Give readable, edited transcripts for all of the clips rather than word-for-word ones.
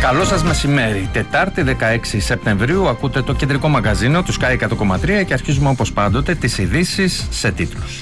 Καλό σας μεσημέρι. Τετάρτη 16 Σεπτεμβρίου ακούτε το κεντρικό μαγκαζίνο του Sky 100,3 και αρχίζουμε όπως πάντοτε τις ειδήσεις σε τίτλους.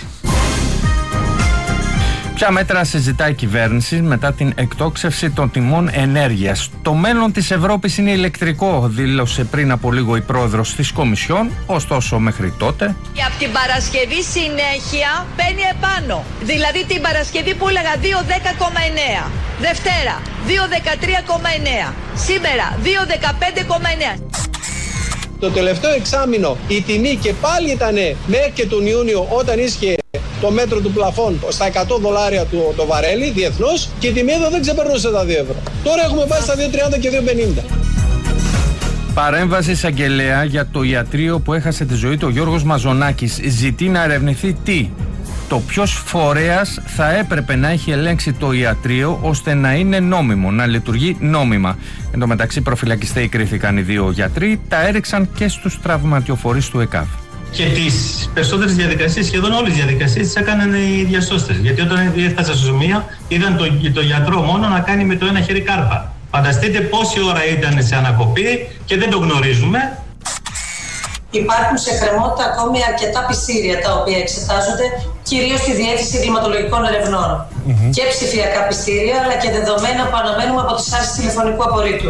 Ποια μέτρα συζητά η κυβέρνηση μετά την εκτόξευση των τιμών ενέργειας? Το μέλλον της Ευρώπης είναι ηλεκτρικό, δήλωσε πριν από λίγο η πρόεδρος της Κομισιόν. Ωστόσο, μέχρι τότε. Και από την Παρασκευή συνέχεια παίρνει επάνω. Δηλαδή την Παρασκευή που έλεγα 2,10,9. Δευτέρα 2,13,9. Σήμερα 2,15,9. Το τελευταίο εξάμηνο η τιμή και πάλι ήταν μέχρι και τον Ιούνιο, όταν ίσχυε το μέτρο του πλαφών στα $100 το βαρέλι διεθνώς, και η τιμή εδώ δεν ξεπερνούσε τα 2 ευρώ. Τώρα έχουμε πάει στα 2,30 και 2,50. Παρέμβαση εισαγγελέα για το ιατρείο που έχασε τη ζωή του ο Γιώργος Μαζονάκης. Ζητεί να ερευνηθεί τι? Το ποιος φορέας θα έπρεπε να έχει ελέγξει το ιατρείο ώστε να είναι νόμιμο, να λειτουργεί νόμιμα. Εν τω μεταξύ, προφυλακιστέοι κρίθηκαν οι 2 γιατροί, τα έριξαν και στους τραυματιοφορείς του ΕΚΑΒ. Και τις περισσότερες διαδικασίες, σχεδόν όλες τις διαδικασίες, τις έκαναν οι διασώστες. Γιατί όταν έφτασαν στα ζωσομεία, είδαν το γιατρό μόνο να κάνει με το ένα χέρι κάρπα. Φανταστείτε πόση ώρα ήταν σε ανακοπή και δεν το γνωρίζουμε. Υπάρχουν σε εκκρεμότητα ακόμη αρκετά πιστήρια τα οποία εξετάζονται, κυρίως στη Διεύθυνση Εγκληματολογικών Ερευνών. Και ψηφιακά πιστήρια, αλλά και δεδομένα που αναμένουμε από τις άρσεις τηλεφωνικού απορρίτου.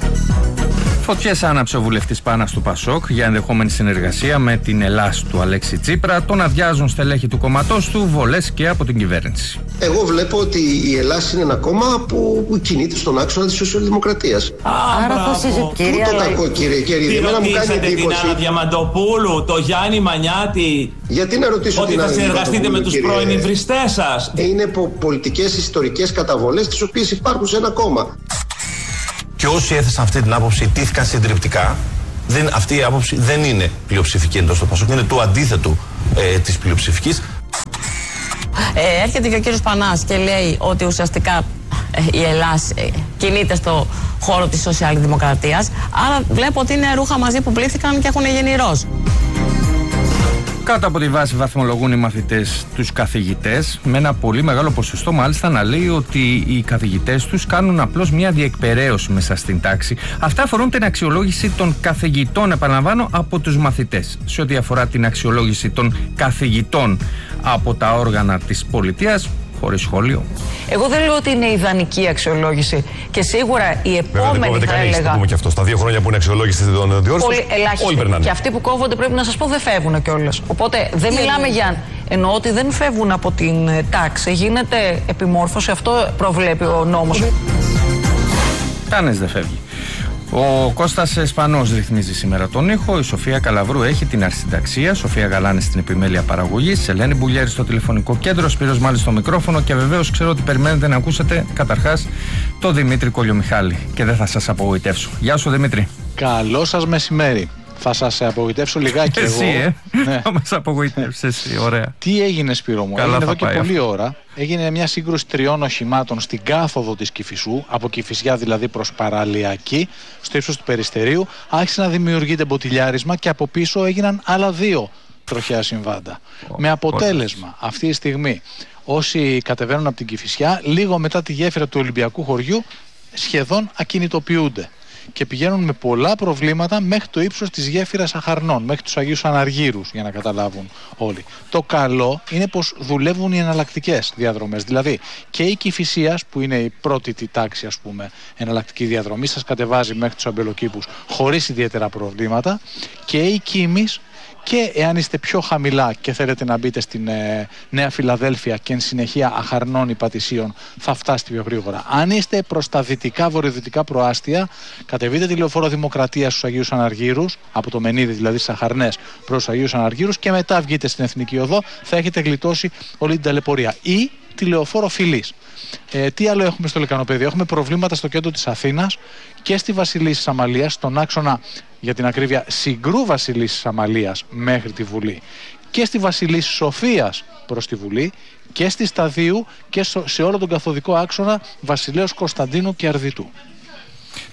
Φωτιές άναψε ο βουλευτής Πάνας του Πασόκ για ενδεχόμενη συνεργασία με την Ελλάς του Αλέξη Τσίπρα. Τον αδειάζουν στελέχη του κόμματός του, βολές και από την κυβέρνηση. Εγώ βλέπω ότι η Ελλάς είναι ένα κόμμα που κινείται στον άξονα της σοσιαλδημοκρατίας. Άρα θα συζητήσει. Πού το κακό, κύριε? Εμένα μου κάνει εντύπωση. Την Άννα Διαμαντοπούλου, το Γιάννη Μανιάτη. Γιατί να ρωτήσω ότι θα συνεργαστείτε με τους πρώην υβριστές σας? Είναι πολιτικές ιστορικές καταβολές τις οποίες υπάρχουν σε ένα κόμμα. Και όσοι έθεσαν αυτή την άποψη τύθηκαν συντριπτικά. Αυτή η άποψη δεν είναι πλειοψηφική εντός του Πασόκ, είναι του αντίθετου της πλειοψηφικής. Έρχεται και ο κύριος Πανάς και λέει ότι ουσιαστικά η Ελλάς κινείται στο χώρο της σοσιαλδημοκρατίας. Άρα βλέπω ότι είναι ρούχα μαζί που πλήθηκαν και έχουν γίνει ροζ. Κάτω από τη βάση βαθμολογούν οι μαθητές τους καθηγητές, με ένα πολύ μεγάλο ποσοστό μάλιστα να λέει ότι οι καθηγητές τους κάνουν απλώς μια διεκπεραίωση μέσα στην τάξη. Αυτά αφορούν την αξιολόγηση των καθηγητών, επαναλαμβάνω, από τους μαθητές. Σε ό,τι αφορά την αξιολόγηση των καθηγητών από τα όργανα της πολιτείας, χωρίς σχόλιο. Εγώ δεν λέω ότι είναι ιδανική αξιολόγηση και σίγουρα η επόμενη θα έλεγα. Να πούμε και αυτό. Στα 2 χρόνια που είναι αξιολόγηση των διόρθωσης, όλοι περνάνε. Και αυτοί που κόβονται, πρέπει να σας πω, δεν φεύγουν κιόλας. Οπότε δεν μιλάμε για. Εννοώ ότι δεν φεύγουν από την τάξη. Γίνεται επιμόρφωση. Αυτό προβλέπει ο νόμος. Κανείς δεν φεύγει. Ο Κώστας Εσπανός ρυθμίζει σήμερα τον ήχο. Η Σοφία Καλαβρού έχει την αρχισυνταξία. Σοφία Γαλάνη στην επιμέλεια παραγωγής. Ελένη Μπουλιέρη στο τηλεφωνικό κέντρο. Σπύρος Μάλης στο μικρόφωνο. Και βεβαίως ξέρω ότι περιμένετε να ακούσετε καταρχάς το Δημήτρη Κολιομιχάλη. Και δεν θα σας απογοητεύσω. Γεια σου, Δημήτρη. Καλό σας μεσημέρι. Θα σας απογοητεύσω λιγάκι εσύ, εγώ. Ναι. Θα μας απογοητεύσεις εσύ, ωραία. Τι έγινε, Σπύρο μου? Καλά, έγινε εδώ και πάει πολλή αυτό. ώρα. Έγινε μια σύγκρουση 3 οχημάτων στην κάθοδο της Κηφισού, από Κηφισιά δηλαδή προς Παραλιακή, στο ύψος του Περιστερίου. Άρχισε να δημιουργείται μποτιλιάρισμα και από πίσω έγιναν άλλα 2 τροχαία συμβάντα. Με αποτέλεσμα αυτή τη στιγμή όσοι κατεβαίνουν από την Κηφισιά, λίγο μετά τη γέφυρα του Ολυμπιακού χωριού, σχεδόν ακινητοποιούνται. Και πηγαίνουν με πολλά προβλήματα μέχρι το ύψος της γέφυρας Αχαρνών, μέχρι τους Αγίους Αναργύρους, για να καταλάβουν όλοι. Το καλό είναι πως δουλεύουν οι εναλλακτικές διαδρομές. Δηλαδή και η Κηφισίας, που είναι η πρώτη τάξη, ας πούμε, εναλλακτική διαδρομή, σας κατεβάζει μέχρι τους Αμπελοκήπους χωρίς ιδιαίτερα προβλήματα, και η Κήμης. Και εάν είστε πιο χαμηλά και θέλετε να μπείτε στην Νέα Φιλαδέλφια και εν συνεχεία Αχαρνών Υπατησίων, θα φτάσετε πιο γρήγορα. Αν είστε προς τα δυτικά, βορειοδυτικά προάστια, κατεβείτε τη λεωφόρο Δημοκρατίας στους Αγίους Αναργύρους, από το Μενίδη δηλαδή στις Αχαρνές προς τους Αγίους Αναργύρους, και μετά βγείτε στην Εθνική Οδό, θα έχετε γλιτώσει όλη την ταλαιπωρία. Ή τη λεωφόρο Φιλής. Τι άλλο έχουμε στο Λεκανοπέδιο? Έχουμε προβλήματα στο κέντρο της Αθήνας και στη Βασιλίσσης Αμαλίας, στον άξονα, για την ακρίβεια, Συγκρού Βασιλίσσης Αμαλίας μέχρι τη Βουλή, και στη Βασιλίσσης Σοφίας προς τη Βουλή, και στη Σταδίου, και σε όλο τον καθοδικό άξονα Βασιλέως Κωνσταντίνου και Αρδιτού.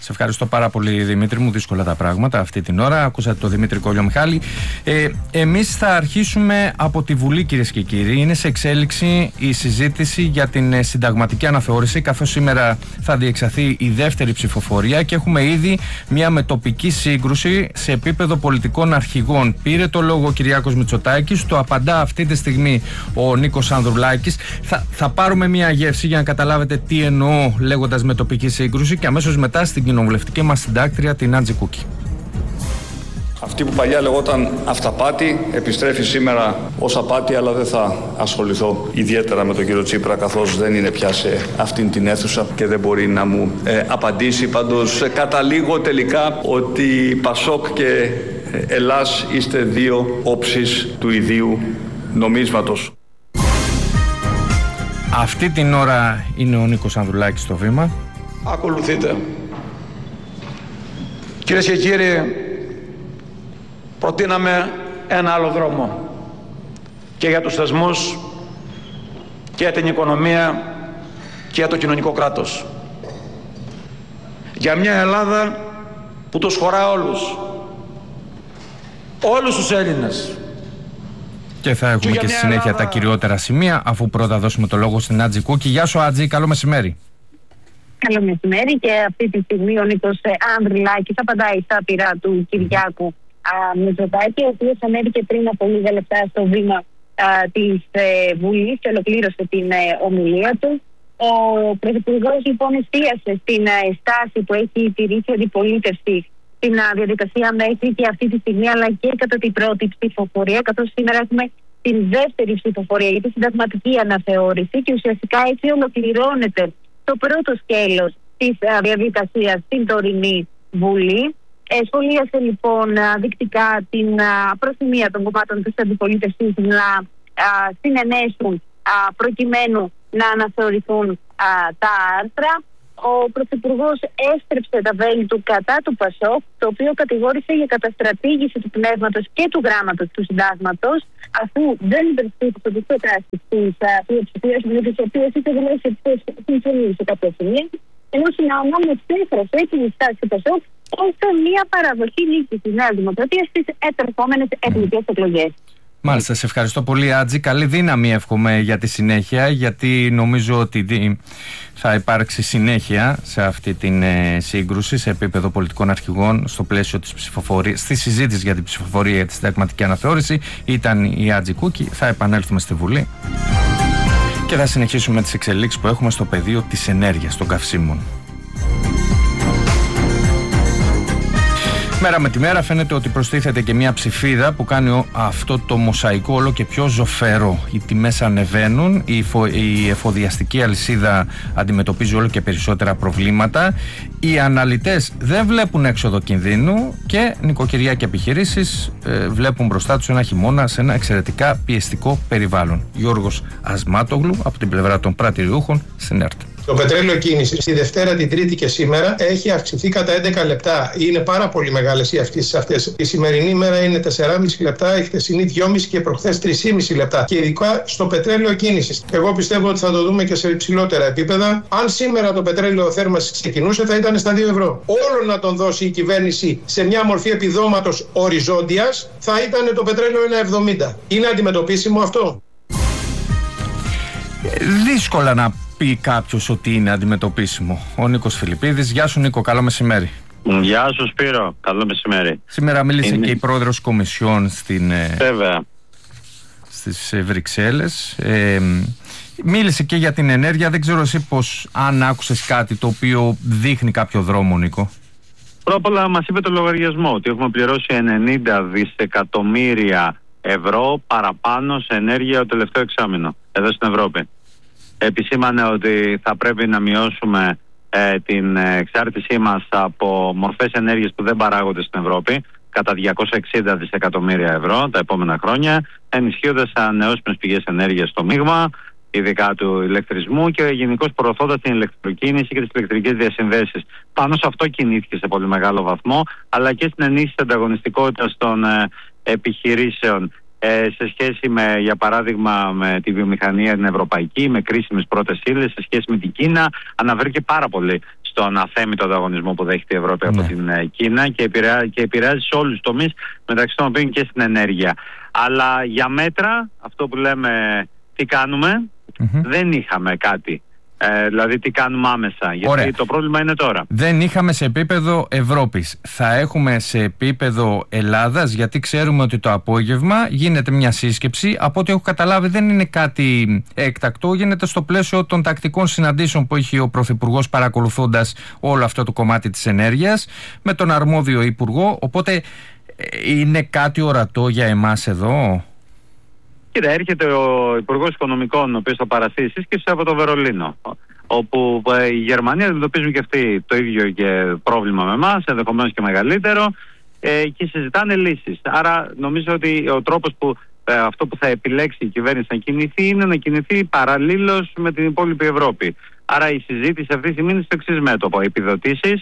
Σε ευχαριστώ πάρα πολύ, Δημήτρη μου. Δύσκολα τα πράγματα αυτή την ώρα. Ακούσατε τον Δημήτρη Κολιομιχάλη. Εμείς θα αρχίσουμε από τη Βουλή, κυρίες και κύριοι. Είναι σε εξέλιξη η συζήτηση για την συνταγματική αναθεώρηση, καθώς σήμερα θα διεξαχθεί η δεύτερη ψηφοφορία και έχουμε ήδη μια μετοπική σύγκρουση σε επίπεδο πολιτικών αρχηγών. Πήρε το λόγο ο Κυριάκος Μητσοτάκης, το απαντά αυτή τη στιγμή ο Νίκος Ανδρουλάκης. Θα πάρουμε μια γεύση για να καταλάβετε τι εννοώ λέγοντας μετοπική σύγκρουση και αμέσως μετά στην κοινοβουλευτική μας συντάκτρια, την Άντζη Κούκη. Αυτή που παλιά λεγόταν αυταπάτη επιστρέφει σήμερα ως απάτη, αλλά δεν θα ασχοληθώ ιδιαίτερα με τον κύριο Τσίπρα, καθώς δεν είναι πια σε αυτήν την αίθουσα και δεν μπορεί να μου απαντήσει. Πάντως καταλήγω τελικά ότι Πασόκ και Ελλάς είστε δύο όψεις του ιδίου νομίσματος. Αυτή την ώρα είναι ο Νίκος Ανδρουλάκης στο βήμα. Ακολουθείτε. Κυρίες και κύριοι, προτείναμε ένα άλλο δρόμο και για τους θεσμούς και για την οικονομία και για το κοινωνικό κράτος. Για μια Ελλάδα που τους χωρά όλους τους Έλληνες. Και θα έχουμε και στη συνέχεια τα κυριότερα σημεία, αφού πρώτα δώσουμε το λόγο στην Άτζη Κούκη. Γεια σου, Άτζη, καλό μεσημέρι. Καλό μεσημέρι, και αυτή τη στιγμή ο Νίκος Ανδρουλάκης απαντάει στα πειρά του Κυριάκου Μητσοτάκη, ο οποίος ανέβηκε πριν από λίγα λεπτά στο βήμα της Βουλής και ολοκλήρωσε την ομιλία του. Ο Πρωθυπουργός λοιπόν εστίασε στην στάση που έχει τηρήσει η αντιπολίτευση στην διαδικασία μέχρι και αυτή τη στιγμή, αλλά και κατά την πρώτη ψηφοφορία, καθώς σήμερα έχουμε την δεύτερη ψηφοφορία για τη συνταγματική αναθεώρηση και ουσιαστικά έτσι ολοκληρώνεται το πρώτο σκέλος της διαδικασίας στην τωρινή Βουλή. Σχολίασε λοιπόν δεικτικά την προθυμία των κομμάτων της αντιπολίτευσης να συνενέσουν προκειμένου να αναθεωρηθούν τα άρθρα. Ο Πρωθυπουργός έστρεψε τα βέλη του κατά του Πασόκ, το οποίο κατηγόρησε για καταστρατήγηση του πνεύματος και του γράμματος του συντάγματος, αφού δεν υπερψήφισε τις προτάσεις της πλειοψηφίας, με τις οποίες είχε δηλώσει ότι συμφωνεί σε κάποια σημεία, ενώ συναμβάνει εξέφρασε την στάση του Πασόκ ως μια παραδοχή νίκης της Νέας Δημοκρατίας στις επερχόμενες εθνικές εκλογές. Μάλιστα, σε ευχαριστώ πολύ, Άτζη. Καλή δύναμη εύχομαι για τη συνέχεια, γιατί νομίζω ότι θα υπάρξει συνέχεια σε αυτή την σύγκρουση σε επίπεδο πολιτικών αρχηγών στο πλαίσιο της ψηφοφορίας, στη συζήτηση για την ψηφοφορία για τη συνταγματική αναθεώρηση. Ήταν η Άτζη Κούκη. Θα επανέλθουμε στη Βουλή και θα συνεχίσουμε τις εξελίξεις που έχουμε στο πεδίο της ενέργειας, των καυσίμων. Μέρα με τη μέρα φαίνεται ότι προστίθεται και μια ψηφίδα που κάνει αυτό το μοσαϊκό όλο και πιο ζωφερό. Οι τιμές ανεβαίνουν, η εφοδιαστική αλυσίδα αντιμετωπίζει όλο και περισσότερα προβλήματα, οι αναλυτές δεν βλέπουν έξοδο κινδύνου και νοικοκυριά και επιχειρήσεις βλέπουν μπροστά τους ένα χειμώνα σε ένα εξαιρετικά πιεστικό περιβάλλον. Γιώργος Ασμάτογλου από την πλευρά των πρατηριούχων στην ΕΡΤ. Το πετρέλαιο κίνησης τη Δευτέρα, την Τρίτη και σήμερα έχει αυξηθεί κατά 11 λεπτά. Είναι πάρα πολύ μεγάλες οι αυξήσεις αυτές. Η σημερινή ημέρα είναι 4,5 λεπτά, η χθεσινή 2,5 και προχθές 3,5 λεπτά. Και ειδικά στο πετρέλαιο κίνησης. Εγώ πιστεύω ότι θα το δούμε και σε υψηλότερα επίπεδα. Αν σήμερα το πετρέλαιο θέρμανσης ξεκινούσε, θα ήταν στα 2 ευρώ. Όλο να τον δώσει η κυβέρνηση σε μια μορφή επιδόματος οριζόντιας, θα ήταν το πετρέλαιο 1,70. Είναι αντιμετωπίσιμο αυτό? Δύσκολα να πει κάποιος ότι είναι αντιμετωπίσιμο. Ο Νίκος Φιλιππίδης. Γεια σου, Νίκο, καλό μεσημέρι. Γεια σου, Σπύρο, καλό μεσημέρι. Σήμερα μίλησε και η πρόεδρος Κομισιόν στις Βρυξέλλες. Μίλησε και για την ενέργεια. Δεν ξέρω εσύ αν άκουσες κάτι το οποίο δείχνει κάποιο δρόμο, Νίκο. Πρώτα απ' όλα μας είπε το λογαριασμό ότι έχουμε πληρώσει 90 δισεκατομμύρια ευρώ παραπάνω σε ενέργεια το τελευταίο εξάμηνο εδώ στην Ευρώπη. Επισήμανε ότι θα πρέπει να μειώσουμε την εξάρτησή μας από μορφές ενέργειας που δεν παράγονται στην Ευρώπη κατά 260 δισεκατομμύρια ευρώ τα επόμενα χρόνια, ενισχύοντας ανανεώσιμες πηγές ενέργειας στο μείγμα, ειδικά του ηλεκτρισμού, και γενικώς προωθώντας την ηλεκτροκίνηση και τις ηλεκτρικές διασυνδέσεις. Πάνω σε αυτό κινήθηκε σε πολύ μεγάλο βαθμό, αλλά και στην ενίσχυση ανταγωνιστικότητας των επιχειρήσεων σε σχέση με, για παράδειγμα, με τη βιομηχανία την ευρωπαϊκή, με κρίσιμες πρώτες ύλες, σε σχέση με την Κίνα. Αναφέρθηκε πάρα πολύ στον αθέμητο ανταγωνισμό που δέχεται η Ευρώπη από την Κίνα και επηρεάζει σε όλους τους τομείς, μεταξύ των οποίων και στην ενέργεια. Αλλά για μέτρα, αυτό που λέμε τι κάνουμε, δεν είχαμε κάτι. Δηλαδή τι κάνουμε άμεσα, γιατί το πρόβλημα είναι τώρα. Δεν είχαμε σε επίπεδο Ευρώπης. Θα έχουμε σε επίπεδο Ελλάδας, γιατί ξέρουμε ότι το απόγευμα γίνεται μια σύσκεψη. Από ό,τι έχω καταλάβει δεν είναι κάτι έκτακτο, γίνεται στο πλαίσιο των τακτικών συναντήσεων που έχει ο Πρωθυπουργός παρακολουθώντας όλο αυτό το κομμάτι της ενέργειας με τον αρμόδιο Υπουργό. Οπότε είναι κάτι ορατό για εμάς εδώ? Κοίτα, έρχεται ο Υπουργός Οικονομικών, ο οποίος θα παραστεί σύσκεψη από το Βερολίνο, όπου οι Γερμανοί αντιμετωπίζουν και αυτοί το ίδιο και πρόβλημα με εμάς, ενδεχομένως και μεγαλύτερο, και συζητάνε λύσεις. Άρα νομίζω ότι ο τρόπος που αυτό που θα επιλέξει η κυβέρνηση να κινηθεί είναι να κινηθεί παραλλήλως με την υπόλοιπη Ευρώπη. Άρα η συζήτηση αυτή τη στιγμή είναι στο εξής μέτωπο: επιδοτήσεις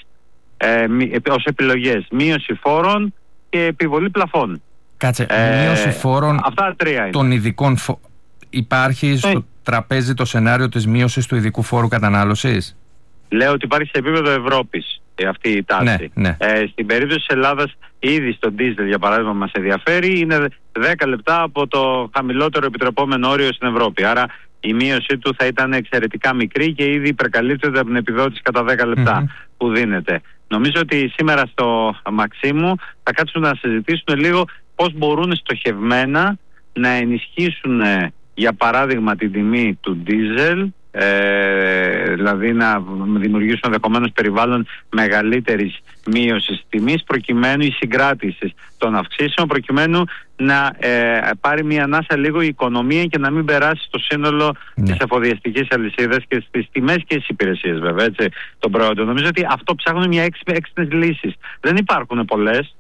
ως επιλογές, μείωση φόρων και επιβολή πλαφών. Κάτσε, μείωση φόρων των ειδικών υπάρχει στο τραπέζι το σενάριο της μείωσης του ειδικού φόρου κατανάλωσης? Λέω ότι υπάρχει σε επίπεδο Ευρώπης αυτή η τάση. Στην περίπτωση της Ελλάδας, ήδη στο ντίζελ για παράδειγμα μας ενδιαφέρει, είναι 10 λεπτά από το χαμηλότερο επιτρεπόμενο όριο στην Ευρώπη. Άρα η μείωσή του θα ήταν εξαιρετικά μικρή και ήδη υπερκαλύπτεται από την επιδότηση κατά 10 λεπτά που δίνεται. Νομίζω ότι σήμερα στο Μαξίμου θα κάτσουν να συζητήσουν λίγο πώς μπορούν στοχευμένα να ενισχύσουν για παράδειγμα την τιμή του ντίζελ, δηλαδή να δημιουργήσουν ενδεχομένως περιβάλλον μεγαλύτερης μείωσης τιμής προκειμένου, η συγκράτηση των αυξήσεων, προκειμένου να πάρει μια ανάσα λίγο η οικονομία και να μην περάσει στο σύνολο της εφοδιαστικής αλυσίδας και στις τιμές και στις υπηρεσίες βέβαια, έτσι, των προϊόντων. Νομίζω ότι αυτό ψάχνουν μια έξυπνες λύσεις. Δεν υπάρχουν πολλές.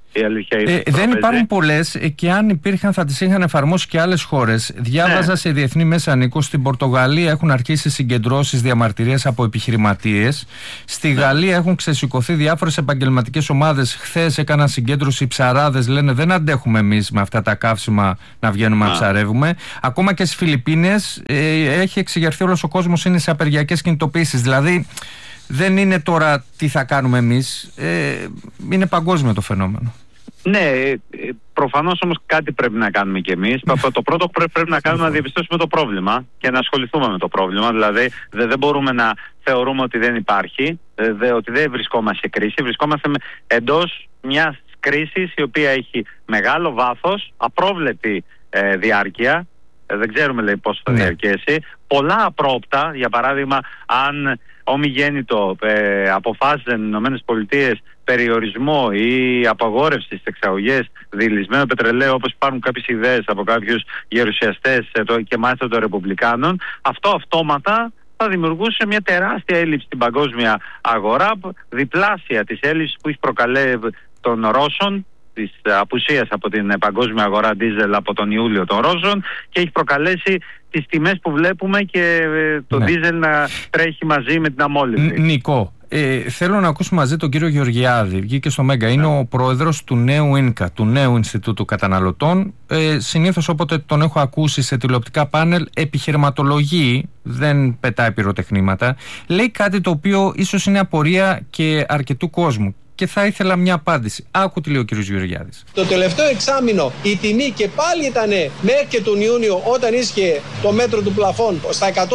Δεν υπάρχουν πολλές και αν υπήρχαν θα τις είχαν εφαρμόσει και άλλες χώρες. Διάβαζα σε διεθνή μέσα, Νίκο, στην Πορτογαλία έχουν αρχίσει συγκεντρώσεις, διαμαρτυρίες από επιχειρηματίες. Στη Γαλλία έχουν ξεσηκωθεί διάφορες επαγγελματικές ομάδες. Χθες έκαναν συγκέντρωση, οι ψαράδες λένε δεν αντέχουμε εμείς με αυτά τα καύσιμα να βγαίνουμε να ψαρεύουμε. Ακόμα και στις Φιλιππίνες έχει εξηγερθεί όλος ο κόσμος, είναι σε απεργιακές κινητοποιήσεις. Δηλαδή δεν είναι τώρα τι θα κάνουμε εμείς, είναι παγκόσμιο το φαινόμενο. Ναι, προφανώς όμως κάτι πρέπει να κάνουμε κι εμείς. Το πρώτο που πρέπει να κάνουμε είναι να διαπιστώσουμε το πρόβλημα και να ασχοληθούμε με το πρόβλημα. Δηλαδή δεν μπορούμε να θεωρούμε ότι δεν υπάρχει, ότι δεν βρισκόμαστε σε κρίση. Βρισκόμαστε εντός μιας κρίσης η οποία έχει μεγάλο βάθος, απρόβλεπτη διάρκεια. Δεν ξέρουμε λέει πόσο θα διαρκέσει. Πολλά απρόπτα, για παράδειγμα αν ομιγέννητο αποφάσισαν οι ΗΠΑ περιορισμό ή απαγόρευση στις εξαγωγές διειλισμένου πετρελαίου, όπως υπάρχουν κάποιες ιδέες από κάποιους γερουσιαστές και μάλιστα των Ρεπουμπλικάνων, αυτό αυτόματα θα δημιουργούσε μια τεράστια έλλειψη στην παγκόσμια αγορά, διπλάσια της έλλειψης που έχει προκαλέσει των Ρώσων, της απουσίας από την παγκόσμια αγορά ντίζελ από τον Ιούλιο των Ρώσων, και έχει προκαλέσει τις τιμές που βλέπουμε και το ντίζελ να τρέχει μαζί με την αμόλυνση. Νικό, θέλω να ακούσουμε μαζί τον κύριο Γεωργιάδη, βγήκε στο Μέγκα, είναι ο πρόεδρος του νέου ΙΝΚΑ, του νέου Ινστιτούτου Καταναλωτών. Συνήθως όποτε τον έχω ακούσει σε τηλεοπτικά πάνελ επιχειρηματολογεί, δεν πετάει πυροτεχνήματα, λέει κάτι το οποίο ίσως είναι απορία και αρκετού κόσμου. Και θα ήθελα μια απάντηση. Άκου τι λέει ο κ. Γεωργιάδης. Το τελευταίο εξάμηνο η τιμή και πάλι ήταν μέχρι και τον Ιούνιο, όταν ίσχυε το μέτρο του πλαφών στα $100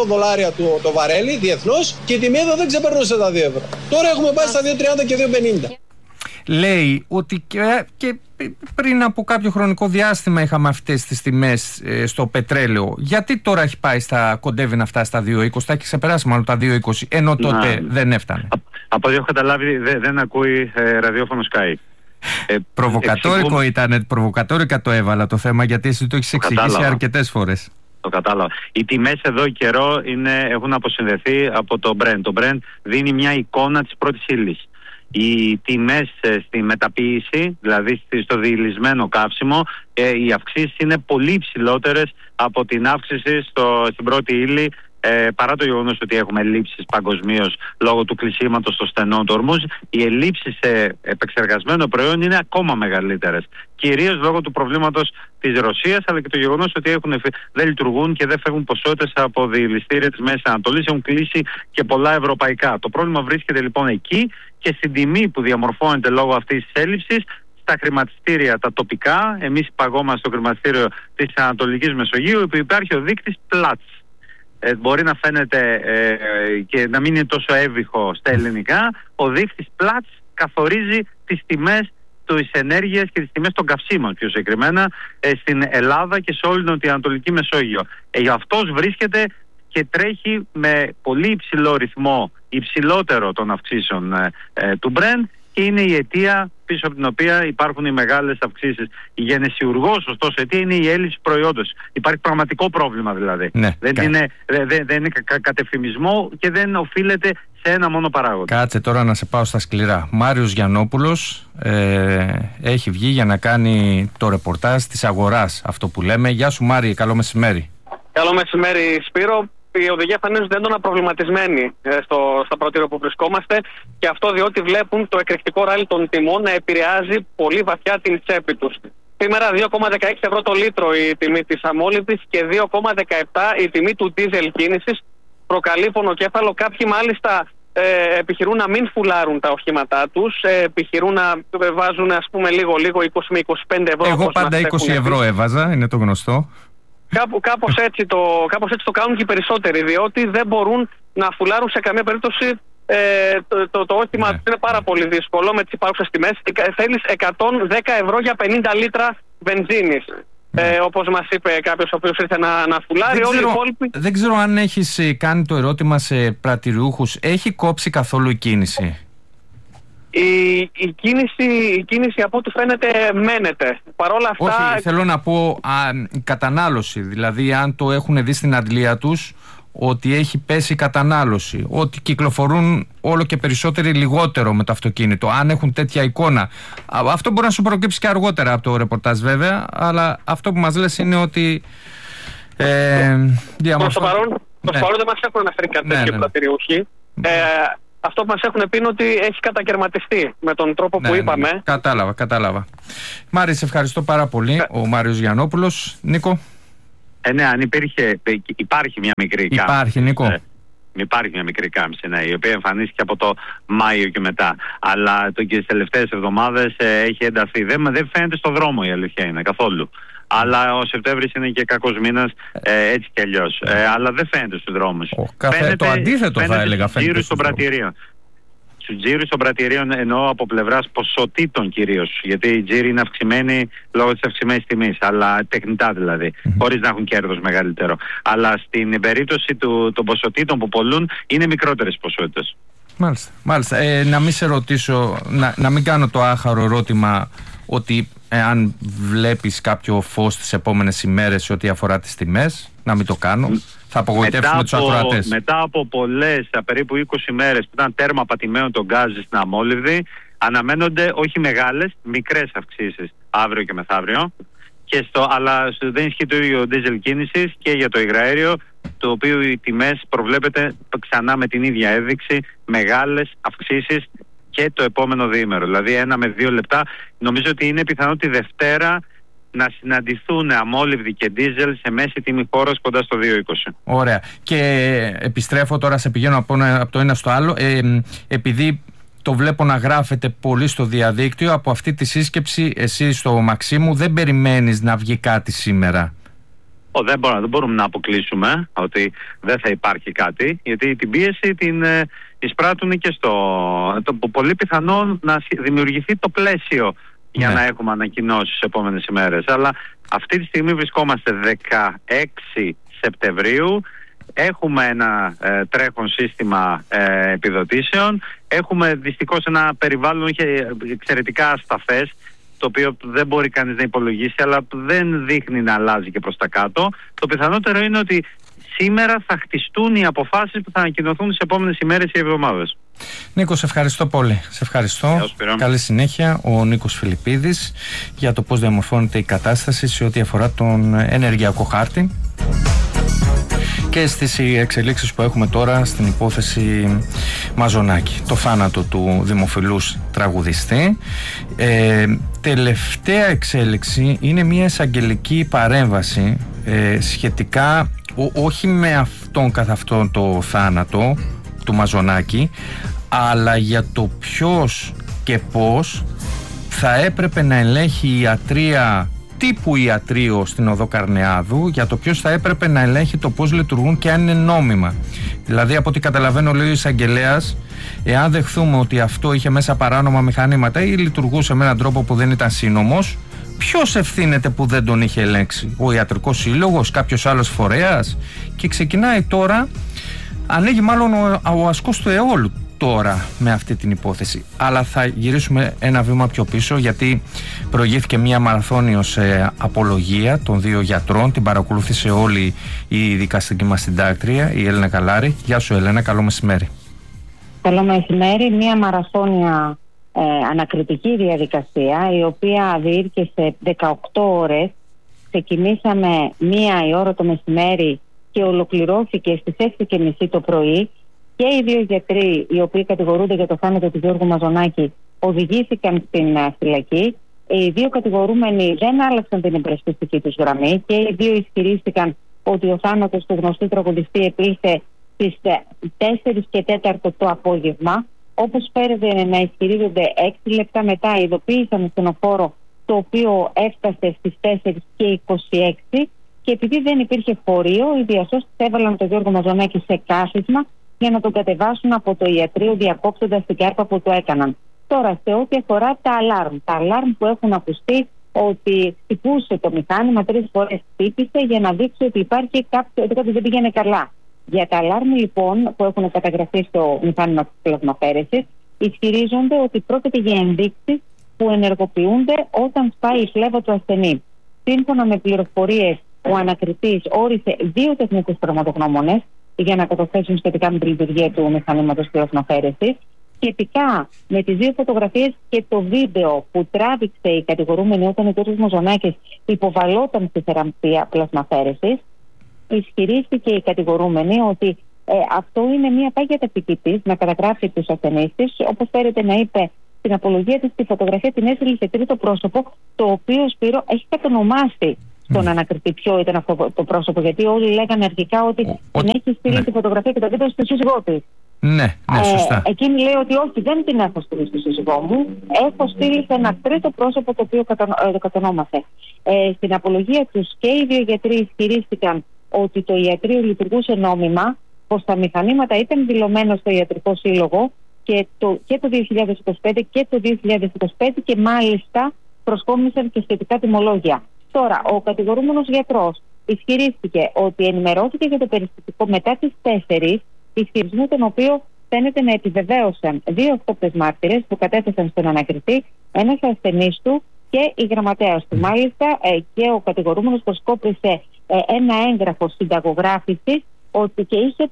το βαρέλι διεθνώς, και η τιμή εδώ δεν ξεπερνούσε τα 2 ευρώ. Τώρα έχουμε πάει στα 2,30 και 2,50. Λέει ότι και πριν από κάποιο χρονικό διάστημα είχαμε αυτές τις τιμές στο πετρέλαιο. Γιατί τώρα έχει πάει κοντεύει να φτάσει στα 2,20, θα έχει ξεπεράσει μάλλον τα 2,20, ενώ τότε δεν έφτανε. Από ό,τι έχω καταλάβει δεν ακούει ραδιόφωνο Sky. Προβοκατόρικο ήταν, προβοκατόρικα το έβαλα το θέμα, γιατί εσύ το έχεις εξηγήσει αρκετές φορές. Το κατάλαβα. Οι τιμές εδώ καιρό έχουν αποσυνδεθεί από το Brent. Το Brent δίνει μια εικόνα της πρώτης ύλης. Οι τιμές στη μεταποίηση, δηλαδή στο διειλισμένο καύσιμο, οι αυξήσεις είναι πολύ υψηλότερες από την αύξηση στην πρώτη ύλη παρά το γεγονός ότι έχουμε ελλείψεις παγκοσμίως λόγω του κλεισίματος στο στενό του Ορμούζ, οι ελλείψεις σε επεξεργασμένο προϊόν είναι ακόμα μεγαλύτερες. Κυρίως λόγω του προβλήματος της Ρωσίας, αλλά και το γεγονός ότι δεν λειτουργούν και δεν φεύγουν ποσότητες από διελιστήρια της Μέσης Ανατολής. Έχουν κλείσει και πολλά ευρωπαϊκά. Το πρόβλημα βρίσκεται λοιπόν εκεί και στην τιμή που διαμορφώνεται λόγω αυτής της έλλειψης. Στα χρηματιστήρια τα τοπικά, εμείς παγόμαστε στο χρηματιστήριο της Ανατολικής Μεσογείου, που υπάρχει ο δείκτης Platts. Μπορεί να φαίνεται και να μην είναι τόσο εύβυχο στα ελληνικά. Ο δείκτης Platts καθορίζει τις τιμές της ενέργειας και τις τιμές των καυσίμων πιο συγκεκριμένα στην Ελλάδα και σε όλη την Νοτιοανατολική Μεσόγειο. Αυτός βρίσκεται και τρέχει με πολύ υψηλό ρυθμό, υψηλότερο των αυξήσεων του Brent, και είναι η αιτία πίσω από την οποία υπάρχουν οι μεγάλες αυξήσεις. Η γενεσιουργός, ωστόσο, αιτία είναι η έλλειψη προϊόντος. Υπάρχει πραγματικό πρόβλημα δηλαδή. Ναι, δεν είναι κατευθυμισμό και δεν οφείλεται σε ένα μόνο παράγοντα. Κάτσε τώρα να σε πάω στα σκληρά. Μάριος Γιαννόπουλος έχει βγει για να κάνει το ρεπορτάζ της αγοράς, αυτό που λέμε. Γεια σου Μάρη, καλό μεσημέρι. Καλό μεσημέρι Σπύρο. Οι οδηγοί εμφανίζονται έντονα προβληματισμένοι στα πρωτήρια που βρισκόμαστε, και αυτό διότι βλέπουν το εκρηκτικό ράλι των τιμών να επηρεάζει πολύ βαθιά την τσέπη τους. Σήμερα 2,16 ευρώ το λίτρο η τιμή της αμόλυβδης και 2,17 η τιμή του ντίζελ κίνησης. Προκαλεί πονοκέφαλο. Κάποιοι μάλιστα επιχειρούν να μην φουλάρουν τα οχήματά τους, επιχειρούν να βάζουν λίγο 20 με 25 ευρώ. Εγώ πάντα 20 ευρώ έβαζα, είναι το γνωστό. Κάπως έτσι το κάνουν και οι περισσότεροι, διότι δεν μπορούν να φουλάρουν σε καμία περίπτωση το όχημα. Είναι πάρα πολύ δύσκολο με τις υπάρχουσες τιμές. Θέλεις 110 ευρώ για 50 λίτρα βενζίνης. Όπως μας είπε κάποιος ο οποίος ήρθε να φουλάρει. Δεν ξέρω αν έχεις κάνει το ερώτημα σε πρατηριούχους. Έχει κόψει καθόλου η κίνηση? Η κίνηση από ό,τι φαίνεται μένεται. Παρόλα αυτά... Όχι, θέλω να πω η κατανάλωση. Δηλαδή αν το έχουν δει στην αντλία τους ότι έχει πέσει η κατανάλωση, ότι κυκλοφορούν όλο και περισσότεροι λιγότερο με το αυτοκίνητο, αν έχουν τέτοια εικόνα. Αυτό μπορεί να σου προκύψει και αργότερα από το ρεπορτάζ βέβαια, αλλά αυτό που μας λες είναι ότι προς το παρόν δεν μας έχουν αναφέρει κάτι τέτοιο πρατηριούχοι. Αυτό που μας έχουν πει είναι ότι έχει κατακαιρματιστεί με τον τρόπο που είπαμε. Κατάλαβα. Μάρη, σε ευχαριστώ πάρα πολύ. Ο Μάριος Γιαννόπουλος. Νίκο. Ναι, αν υπάρχει μια μικρή κάμψη. Υπάρχει, Νίκο. Υπάρχει μια μικρή κάμψη, ναι, η οποία εμφανίστηκε από το Μάιο και μετά. Αλλά και τις τελευταίες εβδομάδες έχει ενταθεί. Δεν φαίνεται στο δρόμο, η αλήθεια είναι, καθόλου. Αλλά ο Σεπτέμβρης είναι και κακός μήνας, έτσι κι αλλιώς. Αλλά δεν φαίνεται στους δρόμους. Το αντίθετο θα έλεγα. Φαίνεται στους πρατηρίων. Στους τζίρους των πρατηρίων εννοώ από πλευράς ποσοτήτων κυρίως. Γιατί οι τζίροι είναι αυξημένοι λόγω της αυξημένης τιμής, αλλά τεχνητά δηλαδή, χωρίς να έχουν κέρδος μεγαλύτερο. Αλλά στην περίπτωση των ποσοτήτων που πολλούν είναι μικρότερες ποσότητες. Μάλιστα. Να μην σε ρωτήσω, να μην κάνω το άχαρο ερώτημα ότι αν βλέπεις κάποιο φως τις επόμενες ημέρες σε ό,τι αφορά τις τιμές, να μην το κάνω. Θα απογοητεύσουμε τους ακροατές. Μετά από πολλές, περίπου 20 μέρες που ήταν τέρμα πατημένο το γκάζ στην αμόλυβδη, αναμένονται όχι μεγάλες, μικρές αυξήσεις αύριο και μεθαύριο. Αλλά δεν ισχύει το ίδιο ντίζελ κίνησης και για το υγραέριο, το οποίο οι τιμές προβλέπεται ξανά με την ίδια ένδειξη μεγάλες αυξήσεις και το επόμενο διήμερο. Δηλαδή 1 με 2 λεπτά. Νομίζω ότι είναι πιθανό τη Δευτέρα να συναντηθούν αμόλυβδη και ντίζελ σε μέση τιμή χώρας κοντά στο 2,20. Ωραία. Και επιστρέφω τώρα, σε πηγαίνω από το ένα στο άλλο. Επειδή το βλέπω να γράφεται πολύ στο διαδίκτυο, από αυτή τη σύσκεψη εσύ στο Μαξίμου δεν περιμένεις να βγει κάτι σήμερα? Δεν μπορούμε να αποκλείσουμε ότι δεν θα υπάρχει κάτι, γιατί την πίεση την εισπράττουν και πολύ πιθανό να δημιουργηθεί το πλαίσιο για να έχουμε ανακοινώσεις στις επόμενες ημέρες. Αλλά αυτή τη στιγμή βρισκόμαστε 16 Σεπτεμβρίου. Έχουμε ένα τρέχον σύστημα επιδοτήσεων. Έχουμε δυστυχώς ένα περιβάλλον εξαιρετικά ασταθές, το οποίο δεν μπορεί κανείς να υπολογίσει, αλλά δεν δείχνει να αλλάζει και προς τα κάτω. Το πιθανότερο είναι ότι σήμερα θα χτιστούν οι αποφάσεις που θα ανακοινωθούν τις επόμενες ημέρες ή εβδομάδες. Νίκο, σε ευχαριστώ πολύ. Σε ευχαριστώ. Καλή συνέχεια. Ο Νίκος Φιλιππίδης για το πώς διαμορφώνεται η κατάσταση σε ό,τι αφορά τον ενεργειακό χάρτη. και στις εξελίξεις που έχουμε τώρα στην υπόθεση Μαζονάκη, το θάνατο του δημοφιλούς τραγουδιστή. Τελευταία εξέλιξη είναι μια εισαγγελική παρέμβαση σχετικά όχι με αυτόν καθ' αυτόν το θάνατο του Μαζονάκη, αλλά για το ποιος και πώς θα έπρεπε να ελέγχει η ιατρία τύπου ιατρείο στην οδό Καρνεάδου, για το ποιος θα έπρεπε να ελέγχει το πώς λειτουργούν και αν είναι νόμιμα. Δηλαδή, από ό,τι καταλαβαίνω, λέει ο εισαγγελέας, εάν δεχθούμε ότι αυτό είχε μέσα παράνομα μηχανήματα ή λειτουργούσε με έναν τρόπο που δεν ήταν σύνομος, ποιος ευθύνεται που δεν τον είχε ελέγξει? Ο ιατρικός σύλλογος, κάποιος άλλος φορέας? Και ξεκινάει τώρα, ανοίγει μάλλον ο ασκός του αιώλου τώρα με αυτή την υπόθεση. Αλλά θα γυρίσουμε ένα βήμα πιο πίσω, γιατί προηγήθηκε μια μαραθώνιος απολογία των δύο γιατρών. Την παρακολούθησε όλη η δικαστική μας συντάκτρια, η Έλενα Καλάρη. Γεια σου, Έλενα, καλό μεσημέρι. Καλό μεσημέρι. Μια μαραθώνια ανακριτική διαδικασία, η οποία διήρκεσε 18 ώρες. Ξεκινήσαμε 1 η ώρα το μεσημέρι και ολοκληρώθηκε στις 6:30 το πρωί. Και οι δύο γιατροί, οι οποίοι κατηγορούνται για το θάνατο του Γιώργου Μαζονάκη, οδηγήθηκαν στην φυλακή. Οι δύο κατηγορούμενοι δεν άλλαξαν την υπερασπιστική τους γραμμή και οι δύο ισχυρίστηκαν ότι ο θάνατος του γνωστού τραγουδιστή επήλθε στις 4 και 4 το απόγευμα. Όπως φέρεται να ισχυρίζονται 6 λεπτά μετά, ειδοποίησαν ασθενοφόρο, το οποίο έφτασε στις 4 και 26, και επειδή δεν υπήρχε φορείο, οι διασώστες έβαλαν τον Γιώργο Μαζονάκη σε κάθισμα για να τον κατεβάσουν από το ιατρείο, διακόπτοντας την κάρπα που το έκαναν. Τώρα, σε ό,τι αφορά τα αλάρμ που έχουν ακουστεί, ότι χτυπούσε το μηχάνημα 3 φορές, χτύπησε για να δείξει ότι υπάρχει ότι κάτι δεν πήγαινε καλά. Για τα αλάρμ, λοιπόν, που έχουν καταγραφεί στο μηχάνημα της πλασμαφέρεσης, ισχυρίζονται ότι πρόκειται για ενδείξεις που ενεργοποιούνται όταν σπάει η φλέβα του ασθενή. Σύμφωνα με πληροφορίες, ο ανακριτής όρισε 2 τεχνικούς πραγματογνώμονες για να καταθέσουν σχετικά με τη λειτουργία του μηχανήματος πλασμαφέρεσης. Σχετικά με τις 2 φωτογραφίες και το βίντεο που τράβηξε η κατηγορούμενη όταν ο κ. Μαζονάκης υποβαλόταν στη θεραπεία πλασμαφέρεσης, ισχυρίστηκε η κατηγορούμενη ότι αυτό είναι μια πάγια τακτική της να καταγράφει τους ασθενείς της. Όπως φέρεται να είπε στην απολογία της, τη φωτογραφία την έστειλε σε τρίτο πρόσωπο, το οποίο, Σπύρο, έχει κατονομάσει στον ανακριτή ποιο ήταν αυτό το πρόσωπο, γιατί όλοι λέγανε αρχικά ότι την έχει στείλει τη φωτογραφία και το βίντεο στο σύζυγό της. Ναι, σωστά. Εκείνη λέει ότι όχι, δεν την έχω στείλει στο σύζυγό μου. Έχω στείλει σε ένα τρίτο πρόσωπο, το οποίο το κατονόμασε. Στην απολογία τους και οι δύο γιατροί ισχυρίστηκαν ότι το ιατρείο λειτουργούσε νόμιμα, πως τα μηχανήματα ήταν δηλωμένα στο ιατρικό σύλλογο και το 2025 και το 2025, και μάλιστα προσκόμισαν και σχετικά τιμολόγια. Τώρα, ο κατηγορούμενος γιατρός ισχυρίστηκε ότι ενημερώθηκε για το περιστατικό μετά τις 4, ισχυρισμό τον οποίο φαίνεται να επιβεβαίωσαν 2 αυτόπτες μάρτυρες που κατέθεσαν στον ανακριτή, ένας ασθενής του και η γραμματέας του. Μάλιστα, και ο κατηγορούμενος προσκόπησε ένα έγγραφο συνταγογράφησης ότι και είχε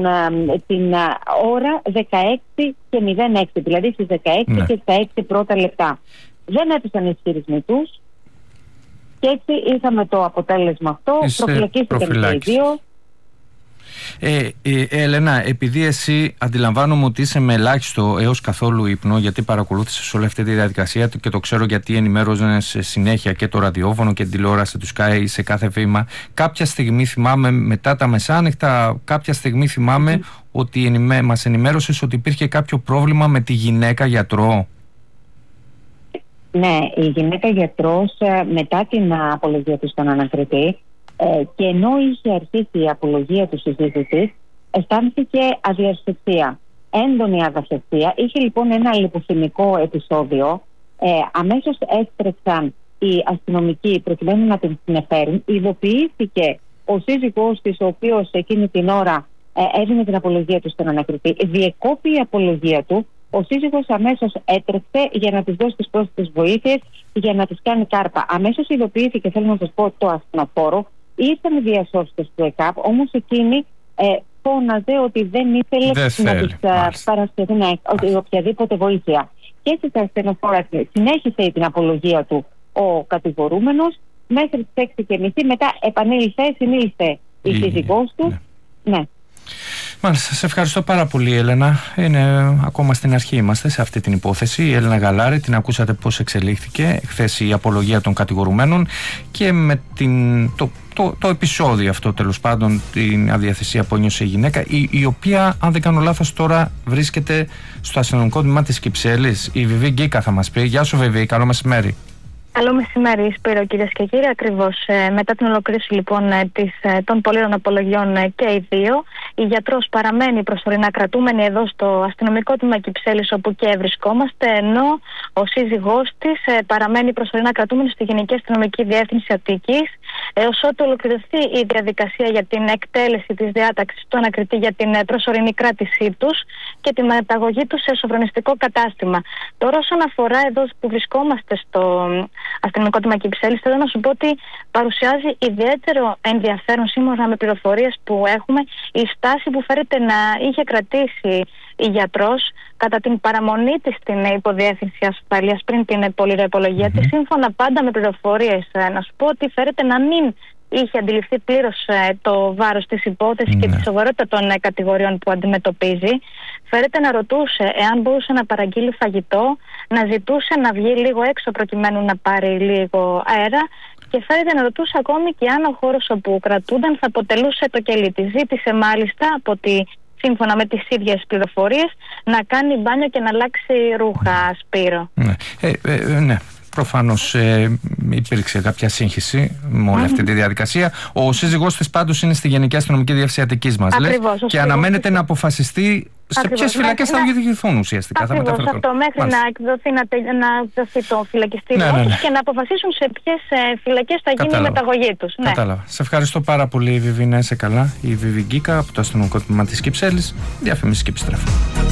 την ώρα 16:06, δηλαδή στις 16 και στα 6 πρώτα λεπτά. Δεν έπεσαν οι ισχυρισμοί τους και έτσι είχαμε το αποτέλεσμα αυτό. Προφυλακίστηκαν και οι δύο. Έλενα, επειδή εσύ αντιλαμβάνομαι ότι είσαι με ελάχιστο έως καθόλου ύπνο, γιατί παρακολούθησες όλη αυτή τη διαδικασία και το ξέρω γιατί ενημέρωσες συνέχεια και το ραδιόφωνο και την τηλεόραση του Sky σε κάθε βήμα. Κάποια στιγμή θυμάμαι μετά τα μεσάνυχτα, κάποια στιγμή θυμάμαι ότι μας ενημέρωσες ότι υπήρχε κάποιο πρόβλημα με τη γυναίκα γιατρό. Ναι, η γυναίκα γιατρός μετά την απολογία του στον ανακριτή, και ενώ είχε αρχίσει η απολογία του συζήτησης, αισθάνθηκε αδιασφυξία, έντονη αδασφυξία. Είχε λοιπόν ένα λιποθυμικό επεισόδιο. Αμέσως έστρεψαν οι αστυνομικοί προκειμένου να την συνεφέρουν. Ειδοποιήθηκε ο σύζυγός της, ο οποίος εκείνη την ώρα έδινε την απολογία του στον ανακριτή. Διεκόπη η απολογία του. Ο σύζυγος αμέσως έτρεξε για να της δώσει τις πρόσθετες βοήθειες, για να της κάνει κάρπα. Αμέσως ειδοποιήθηκε, θέλω να σας πω, το ασθενοφόρο. Ήρθαν οι διασώστες του ΕΚΑΠ, όμως εκείνη φώναζε ότι δεν ήθελε να της παρασχεθεί οποιαδήποτε βοήθεια. Και έτσι τα ασθενοφόρα συνέχισε την απολογία του ο κατηγορούμενος μέχρι τις 6:30. Μετά συνήλθε η σύζυγός του Ναι. Μάλιστα, σε ευχαριστώ πάρα πολύ, Έλενα. Ακόμα στην αρχή είμαστε σε αυτή την υπόθεση. Η Έλενα Γαλάρη, την ακούσατε πώς εξελίχθηκε χθες η απολογία των κατηγορουμένων και με το επεισόδιο αυτό, τέλος πάντων, την αδιαθεσία που ένιωσε η γυναίκα, η οποία, αν δεν κάνω λάθος, τώρα βρίσκεται στο αστυνομικό τμήμα της Κυψέλης. Η Βιβί Γκίκα θα μας πει. Γεια σου, Βιβί, καλό μεσημέρι. Καλό μεσημέρι, Σπύρο, κυρίες και κύριοι. Ακριβώς μετά την ολοκλήρωση λοιπόν των πολύων απολογιών και οι δύο, η γιατρός παραμένει προσωρινά κρατούμενη εδώ στο αστυνομικό τμήμα Κυψέλης, όπου και βρισκόμαστε, ενώ ο σύζυγός της παραμένει προσωρινά κρατούμενη στη Γενική Αστυνομική Διεύθυνση Αττικής, έως ότου ολοκληρωθεί η διαδικασία για την εκτέλεση της διάταξης του ανακριτή για την προσωρινή κράτησή τους και τη μεταγωγή τους σε σοφρονιστικό κατάστημα. Τώρα, όσον αφορά εδώ που βρισκόμαστε στο αστυνομικό τμήμα Κυψέλης, θέλω να σου πω ότι παρουσιάζει ιδιαίτερο ενδιαφέρον, σύμφωνα με πληροφορίες που έχουμε, η στάση που φέρεται να είχε κρατήσει η γιατρός κατά την παραμονή της στην υποδιεύθυνση ασφαλείας πριν την πολυροεπολογία της. Σύμφωνα πάντα με πληροφορίες, να σου πω ότι φέρεται να μην είχε αντιληφθεί πλήρως το βάρος της υπόθεσης και τη σοβαρότητα των κατηγοριών που αντιμετωπίζει. Φέρεται να ρωτούσε εάν μπορούσε να παραγγείλει φαγητό, να ζητούσε να βγει λίγο έξω προκειμένου να πάρει λίγο αέρα, και φέρεται να ρωτούσε ακόμη και αν ο χώρος όπου κρατούνταν θα αποτελούσε το κελί της. Ζήτησε μάλιστα, σύμφωνα με τις ίδιες πληροφορίες, να κάνει μπάνιο και να αλλάξει ρούχα, Σπύρο. Ναι. Προφανώς υπήρξε κάποια σύγχυση με όλη αυτή τη διαδικασία. Ο σύζυγός της πάντως είναι στη Γενική Αστυνομική Διεύθυνση Αττικής μας, Ακριβώς, και αναμένεται να αποφασιστεί σε ποιες φυλακές θα οδηγηθούν ουσιαστικά. Ακριβώς αυτό, μέχρι να εκδοθεί το φυλακιστήριό τους και να αποφασίσουν σε ποιες φυλακές θα γίνει η μεταγωγή τους. Κατάλαβα. Σε ευχαριστώ πάρα πολύ, Βιβί, να είσαι καλά. Η Βιβί Γκίκα από το αστυνομικό τμήμα της Κυψέλης. Διαφημίσεις και επιστρέφω.